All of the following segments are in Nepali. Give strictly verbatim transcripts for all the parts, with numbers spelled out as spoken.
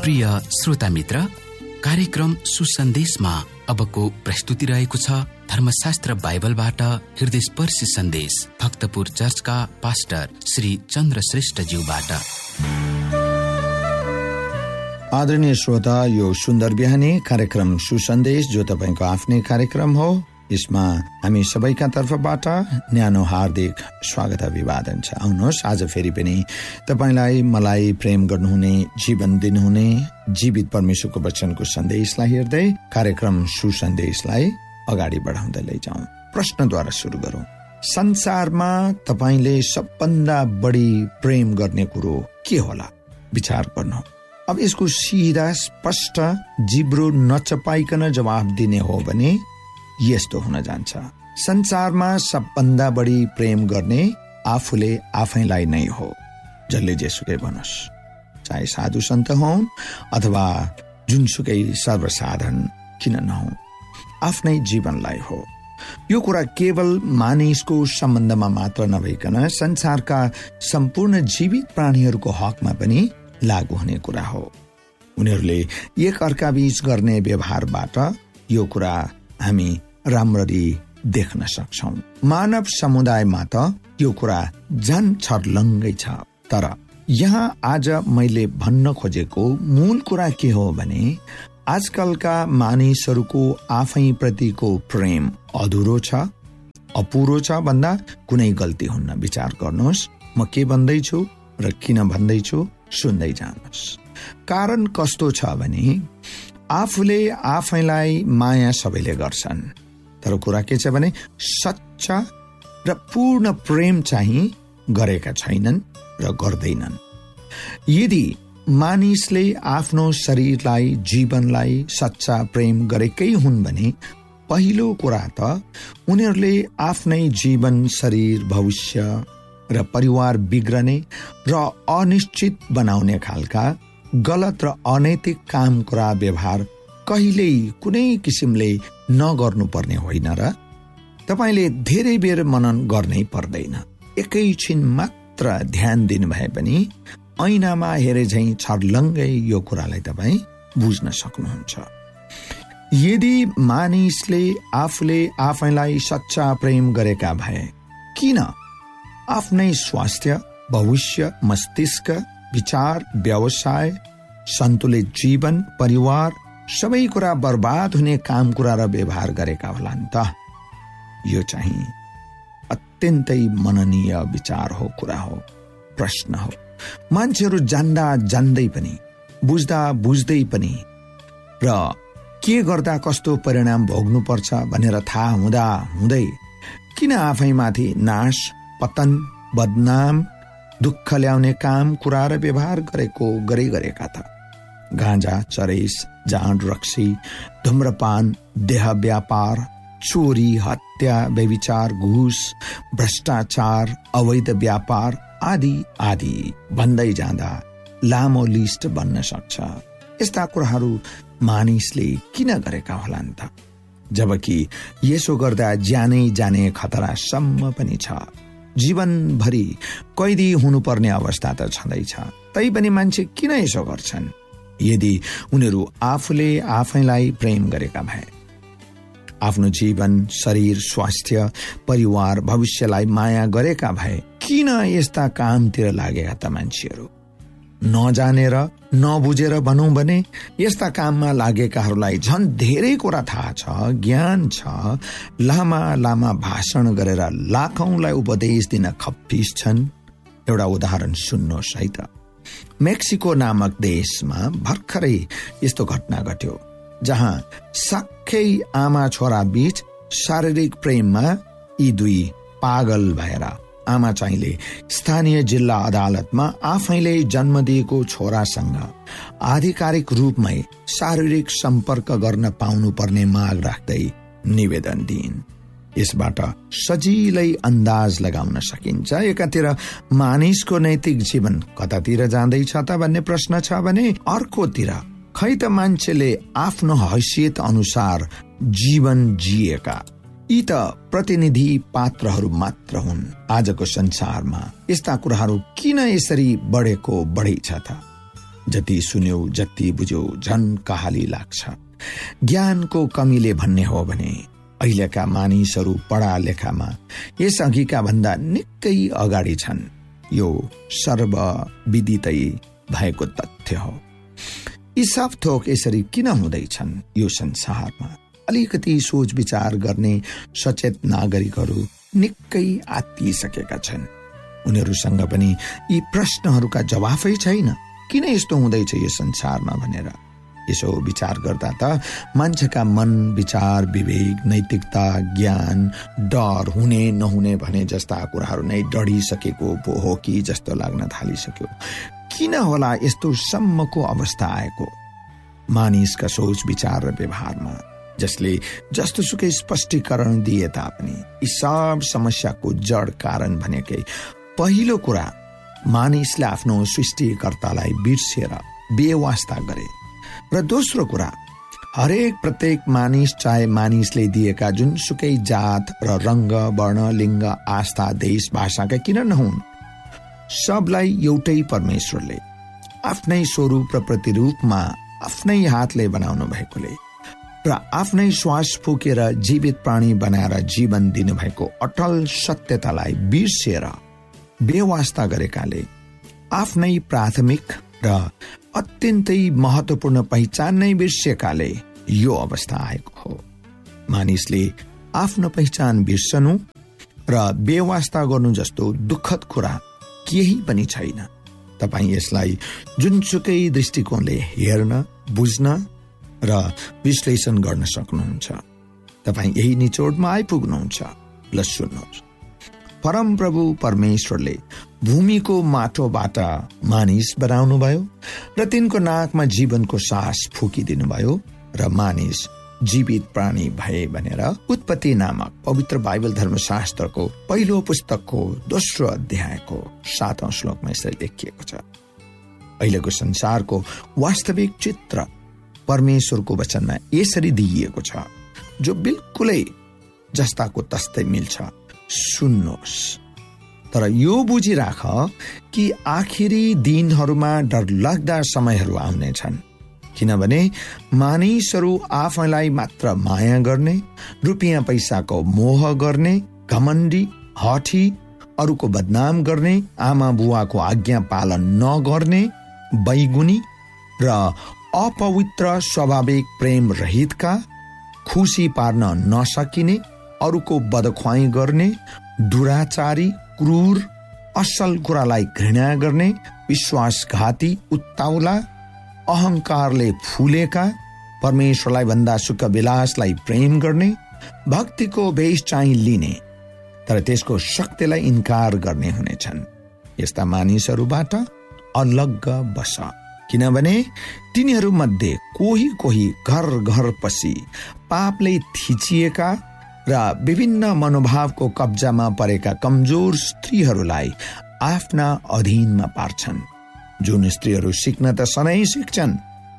प्रिय श्रोता मित्र, कार्यक्रम सुसन्देशमा अबको प्रस्तुति रहेको छ धर्मशास्त्र बाइबलबाट हृदयस्पर्शी सन्देश भक्तपुर चर्चका पास्टर श्री चन्द्र श्रेष्ठज्यूबाट। आदरणीय श्रोता, यो सुन्दर बिहानी कार्यक्रम सुसन्देश जो तपाईको आफ्नै कार्यक्रम हो, यसमा हामी सबैका तर्फबाट न्यानो हार्दिक स्वागत अभिवादन छ। आउनुहोस्, आज फेरि पनि तपाईलाई मलाई प्रेम गर्नुहुने, जीवन दिनुहुने जीवित परमेश्वरको वचनको सन्देशलाई हेर्दै कार्यक्रम सुसन्देशलाई अगाडि बढाउँदै लैजाउँ। प्रश्नद्वारा सुरु गरौँ। संसारमा तपाईले सबभन्दा बढी प्रेम गर्ने कुरो के होला? विचार गर्नु। अब यसको सिधा स्पष्ट जिब्रो नचपाइकन जवाब दिने हो भने यस्तो हुन जान्छ। संसारमा सबभन्दा बढी प्रेम गर्ने आफूले आफैलाई नै हो, जसले जेसुकै भनोस्, चाहे साधु सन्त हुन् अथवा जुनसुकै सर्वसाधारण किन नहुन्, आफ्नै जीवनलाई हो। यो कुरा केवल मानिसको सम्बन्धमा मात्र नभइकन संसारका सम्पूर्ण जीवित प्राणीहरूको हकमा पनि लागू हुने कुरा हो। उनीहरूले एक अर्का बीच गर्ने व्यवहारबाट यो कुरा हामी राम्ररी देख्न सक्छौं। मानव समुदायमा त यो कुरा झन् छर्लङ्गै छ। तर यहाँ आज मैले भन्न खोजेको मूल कुरा के हो भने आजकलका मानिसहरूको आफै प्रतिको प्रेम अधुरो छ, अपुरो छ भन्दा कुनै गल्ती हुन्न। विचार गर्नुहोस्, म के भन्दैछु र किन भन्दैछु, सुन्दै जानुहोस्। कारण कस्तो छ भने आफूले आफैलाई माया सबैले गर्छन्, तर कुरा के छ भने सच्चा र पूर्ण प्रेम चाहिँ गरेका छैनन् र गर्दैनन्। यदि मानिसले आफ्नो शरीरलाई, जीवनलाई सच्चा प्रेम गरेकै हुन् भने पहिलो कुरा त उनीहरूले आफ्नै जीवन, शरीर, भविष्य र परिवार बिग्रने र अनिश्चित बनाउने खालका गलत र अनैतिक काम कुरा व्यवहार कहिल्यै कुनै किसिमले नगर्नुपर्ने होइन र तपाईले धेरै बेर मनन गर्नै पर्दैन। एकैछिन मात्र ध्यान दिनुभए पनि ऐनामा हेरे झैं छर्लङ्गै यो कुरालाई तपाई बुझ्न सक्नुहुन्छ। यदि मानिसले आफूले आफैलाई सच्चा प्रेम गरेका भए किन आफ्नै स्वास्थ्य, भविष्य, मस्तिष्क, विचार, व्यवसाय, सन्तुलित जीवन, परिवार सबै कुरा बर्बाद हुने काम कुरा र व्यवहार गरेका होलान् त? यो चाहिँ अत्यन्तै मननीय विचार हो, कुरा हो, प्रश्न हो। मान्छेहरू जान्दा जान्दै पनि, बुझ्दा बुझ्दै पनि र के गर्दा कस्तो परिणाम भोग्नु पर्छ भनेर थाहा हुँदा हुँदै किन आफैमाथि नाश, पतन, बदनाम, दुःख ल्याउने काम कुरा र व्यवहार गरेको गरे गरेका त? गाँजा, चरेस, जाँड, रक्सी, धूम्रपान, देह व्यापार, चोरी, हत्या, व्यभिचार, घुस, भ्रष्टाचार, अवैध व्यापार आदि आदि भन्दै जाँदा लामो लिस्ट बन्न सक्छ। यस्ता कुराहरू मानिसले किन गरेका होलान् त? जबकि यसो गर्दा ज्यानै जाने खतरा सम्म पनि छ। जीवनभरि कैदी हुनुपर्ने अवस्था त छँदैछ। तैपनि मान्छे किन यसो गर्छन्? यदि उनीहरू आफूले आफैलाई प्रेम गरेका भए, आफ्नो जीवन, शरीर, स्वास्थ्य, परिवार, भविष्यलाई माया गरेका भए किन यस्ता कामतिर लागेका त मान्छेहरू? नजानेर, नबुझेर भनौं भने यस्ता काममा लागेकाहरूलाई झन् धेरै कुरा थाहा छ, ज्ञान छ, लामा लामा भाषण गरेर लाखौंलाई उपदेश दिन खप्पिस छन्। एउटा उदाहरण सुन्नुहोस् है त। मेक्सिको नामक देशमा भर्खरै यस्तो घटना घट्यो जहाँ साक्कै आमा छोरा बीच शारीरिक प्रेममा यी दुई पागल भएर आमा चाहिँले स्थानीय जिल्ला अदालतमा आफैले जन्म दिएको छोरासँग आधिकारिक रूपमै शारीरिक सम्पर्क गर्न पाउनु पर्ने माग राख्दै निवेदन दिइन्। यसबाट सजिलै अन्दाज लगाउन सकिन्छ एकातिर मानिसको नैतिक जीवन कतातिर जाँदैछ त भन्ने प्रश्न छ भने अर्कोतिर खै त मान्छेले आफ्नो हैसियत अनुसार जीवन जिएका यी त प्रतिनिधि पात्रहरू मात्र हुन्। आजको संसारमा यस्ता कुराहरू किन यसरी बढेको बढै छ त? जति सुन्यौ जति बुझ्यौ झन कहाली लाग्छ। ज्ञानको कमीले भन्ने हो भने अहिलेका मानिसहरू पढा लेखामा यस अघिका भन्दा निकै अगाडि छन्। यो सर्वविदितै भएको तथ्य हो। यी सब थोक यसरी किन हुँदैछन्? यो संसारमा अलिकति सोच विचार गर्ने सचेत नागरिकहरू निकै आत्तिसकेका छन्। उनीहरूसँग पनि यी प्रश्नहरूका जवाफै छैन। किन यस्तो हुँदैछ यो संसारमा भनेर यसो विचार गर्दा त मान्छेका मन, विचार, विवेक, नैतिकता, ज्ञान, डर, हुने नहुने भने जस्ता कुराहरू नै डढिसकेको पो हो कि जस्तो लाग्न थालिसक्यो। किन होला यस्तो सम्मको अवस्था आएको? मानिसका सोच विचार र व्यवहारमा जसले जस्तो सुकै स्पष्टीकरण दिए तापनि यी सब समस्याको जड कारण भनेकै पहिलो कुरा मानिसले आफ्नो सृष्टिकर्तालाई बिर्सेर बेवास्ता गरे र दोस्रो कुरा हरेक प्रत्येक मानिस चाहे मानिसले दिएका जुनसुकै जात र रंग, वर्ण, लिङ्ग, आस्था, देश, भाषाका किन नहुन्, सबलाई एउटै परमेश्वरले आफ्नै स्वरूप र प्रतिरूपमा आफ्नै हातले बनाउनु भएकोले र आफ्नै श्वास फुकेर जीवित प्राणी बनाएर जीवन दिनुभएको अटल सत्यतालाई बिर्सेर बेवास्ता गरेकाले आफ्नै प्राथमिक र अत्यन्तै महत्वपूर्ण पहिचान नै बिर्सेकाले यो अवस्था आएको हो। मानिसले आफ्नो पहिचान बिर्सनु र बेवास्ता गर्नु जस्तो दुःखद कुरा केही पनि छैन। तपाईं यसलाई जुनसुकै दृष्टिकोणले हेर्न, बुझ्न र विश्लेषण गर्न सक्नुहुन्छ। तपाईं यही निचोडमा आइपुग्नुहुन्छ। ल सुन्नुहोस्, परमप्रभु परमेश्वरले भूमिको माटोबाट मानिस बनाउनु भयो र तिनको नाकमा जीवनको सास फुकिदिनु भयो र मानिस जीवित प्राणी भए भनेर उत्पत्ति नामक पवित्र बाइबल धर्मशास्त्रको पहिलो पुस्तकको दोस्रो अध्यायको सातौं श्लोकमा यसरी लेखिएको छ। अहिलेको संसारको वास्तविक चित्र परमेश्वरको वचनमा यसरी दिइएको छ, जो बिल्कुलै जस्ताको तस्तै मिल्छ। सुन्नुहोस्, तर यो बुझिराख कि आखिरी दिनहरूमा डरलाग्दा समयहरू आउनेछन्, किनभने मानिसहरू आफैलाई मात्र माया गर्ने, रुपियाँ पैसाको मोह गर्ने, घमण्डी, हठी, अरूको बदनाम गर्ने, आमा बुवाको आज्ञा पालन नगर्ने, बैगुनी र अपवित्र स्वाभाविक प्रेम रहितका, खुसी पार्न नसकिने, अरूको बदख्वाई गर्ने, दुराचारी, क्रूर, असल कुरालाई घृणा गर्ने, विश्वासघाती, उत्ताउला, अहंकारले फुलेका, परमेश्वरलाई भन्दा सुख विलासलाई प्रेम गर्ने, भक्तिको भेष चाहिँ लिने तर त्यसको शक्तिलाई इन्कार गर्ने हुनेछन्। यस्ता मानिसहरूबाट अलग बस, किनभने तिनीहरू मध्ये कोही कोही घर घर पसी पापले थिचिएका र विभिन्न मनोभावको कब्जामा परेका कमजोर स्त्रीहरूलाई आफ्ना अधीनमा पार्छन्, जुन स्त्रीहरू सिक्न त सधैँ सिक्छन्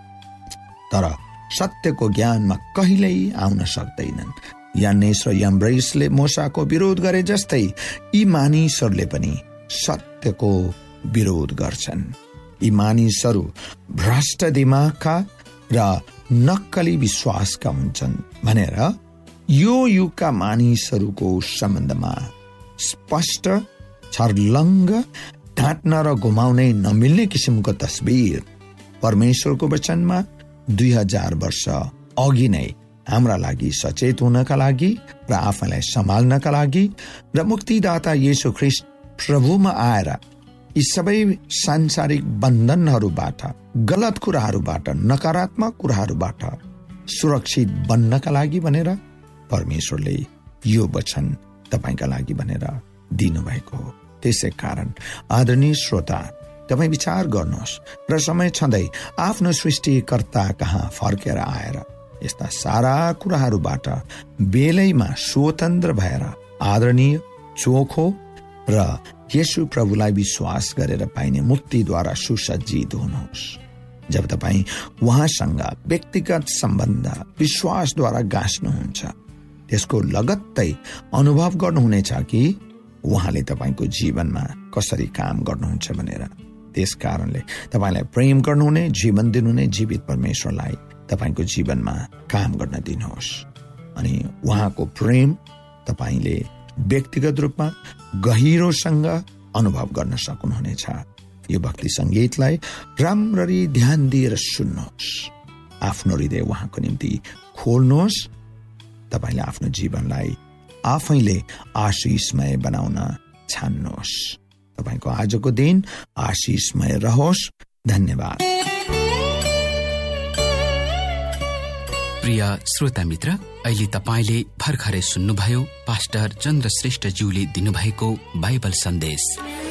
तर सत्यको ज्ञानमा कहिल्यै आउन सक्दैनन्। यान्नेस र यम्ब्रेसले मूसाको विरोध गरे जस्तै यी मानिसहरूले पनि सत्यको विरोध गर्छन्। यी मानिसहरू भ्रष्ट दिमागका र नक्कली विश्वासका हुन्छन् भनेर यो युगका मानिसहरूको सम्बन्धमा स्पष्ट, छर्लङ्ग, ढाँट्न र घुमाउनै नमिल्ने किसिमको तस्बिर परमेश्वरको वचनमा दुई हजार वर्ष अघि नै हाम्रा लागि सचेत हुनका लागि र आफैलाई सम्हाल्नका लागि र मुक्तिदाता येशू ख्रीष्ट प्रभुमा आएर यी सबै सांसारिक बन्धनहरूबाट, गलत कुराहरूबाट, नकारात्मक कुराहरूबाट सुरक्षित बन्नका लागि भनेर परमेश्वरले यो वचन तपाईका लागि भनेर दिनुभएको हो। त्यसै कारण आदरणीय श्रोता, तपाईँ विचार गर्नुहोस् र समय छँदै आफ्नो सृष्टिकर्ता कहाँ फर्केर आएर यस्ता सारा कुराहरूबाट बेलैमा स्वतन्त्र भएर आदरणीय, चोखो र येशू प्रभुलाई विश्वास गरेर पाइने मुक्तिद्वारा सुसज्जित हुनुहोस्। जब तपाईँ उहाँसँग व्यक्तिगत सम्बन्ध विश्वासद्वारा गाँच्नुहुन्छ, त्यसको लगत्तै अनुभव गर्नुहुनेछ कि उहाँले तपाईँको जीवनमा कसरी काम गर्नुहुन्छ भनेर। त्यस कारणले तपाईँलाई प्रेम गर्नुहुने, जीवन दिनुहुने जीवित परमेश्वरलाई तपाईँको जीवनमा काम गर्न दिनुहोस् अनि उहाँको प्रेम तपाईँले व्यक्तिगत रूपमा गहिरोसँग अनुभव गर्न सक्नुहुनेछ। यो भक्ति संगीतलाई राम्ररी ध्यान दिएर सुन्नुहोस्, आफ्नो हृदय उहाँको निम्ति खोल्नुहोस्। तपाईँले आफ्नो जीवनलाई आफैले आशीषमय बनाउन छान्नुहोस्। तपाईँको आजको दिन आशीषमय रहोस्। धन्यवाद। प्रिय श्रोता मित्र, अहिले तपाईँले भर्खरै सुन्नुभयो पास्टर चन्द्र श्रेष्ठज्यूले दिनुभएको बाइबल सन्देश।